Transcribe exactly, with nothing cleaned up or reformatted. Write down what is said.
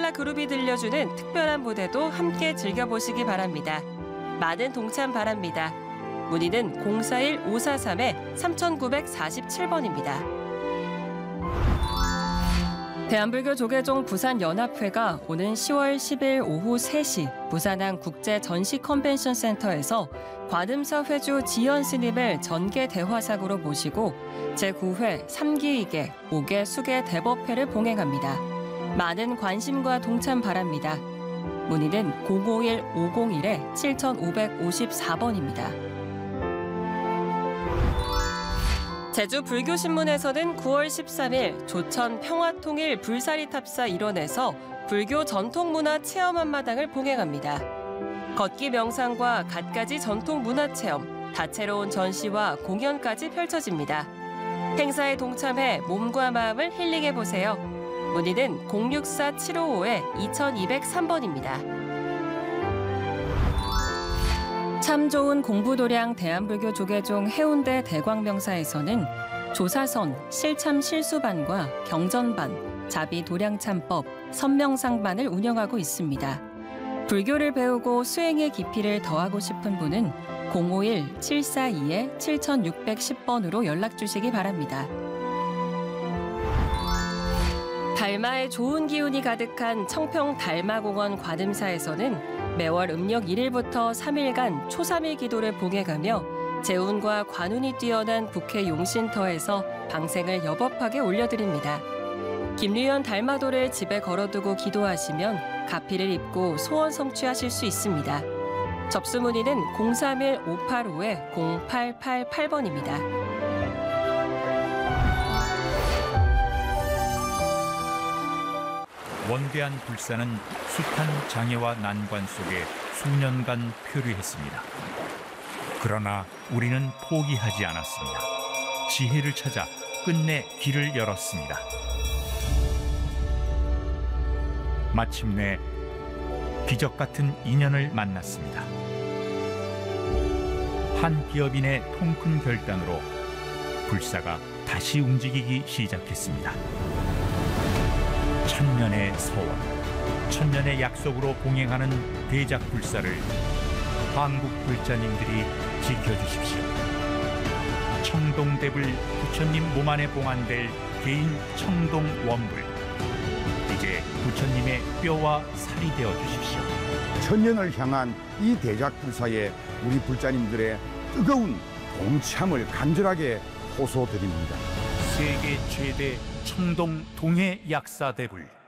아카펠라 그룹이 들려주는 특별한 무대도 함께 즐겨보시기 바랍니다. 많은 동참 바랍니다. 문의는 공사일 오사삼 삼구사칠 번입니다. 대한불교 조계종 부산연합회가 오는 시월 십일 오후 세 시 부산항 국제전시 컨벤션센터에서 관음사 회주 지연 스님을 전계 대화상으로 모시고 제구 회 삼 기 이 개 오 개 수계 대법회를 봉행합니다. 많은 관심과 동참 바랍니다. 문의는 공오일 오공일 칠오오사 번입니다. 제주 불교신문에서는 구월 십삼일 조천 평화통일 불사리 탑사 일원에서 불교 전통문화 체험 한마당을 봉행합니다. 걷기 명상과 갖가지 전통문화체험, 다채로운 전시와 공연까지 펼쳐집니다. 행사에 동참해 몸과 마음을 힐링해보세요. 문의는 공육사 칠오오 이이공삼 번입니다. 참 좋은 공부도량 대한불교 조계종 해운대 대광명사에서는 조사선, 실참 실수반과 경전반, 자비 도량참법, 선명상반을 운영하고 있습니다. 불교를 배우고 수행의 깊이를 더하고 싶은 분은 공오일 칠사이 칠육일 번으로 연락 주시기 바랍니다. 달마의 좋은 기운이 가득한 청평 달마공원 관음사에서는 매월 음력 일 일부터 삼 일간 초삼일 기도를 봉해가며 재운과 관운이 뛰어난 국회 용신터에서 방생을 여법하게 올려드립니다. 김류현 달마도를 집에 걸어두고 기도하시면 가피를 입고 소원 성취하실 수 있습니다. 접수 문의는 공삼일 오팔오 공팔팔팔 번입니다. 원대한 불사는 숱한 장애와 난관 속에 수년간 표류했습니다. 그러나 우리는 포기하지 않았습니다. 지혜를 찾아 끝내 길을 열었습니다. 마침내 기적 같은 인연을 만났습니다. 한 기업인의 통큰 결단으로 불사가 다시 움직이기 시작했습니다. 천년의 서원, 천년의 약속으로 봉행하는 대작 불사를 한국 불자님들이 지켜주십시오. 청동대불 부처님 몸 안에 봉안될 개인 청동 원불, 이제 부처님의 뼈와 살이 되어 주십시오. 천년을 향한 이 대작 불사에 우리 불자님들의 뜨거운 동참을 간절하게 호소드립니다. 세계 최대 청동 동해 약사대불.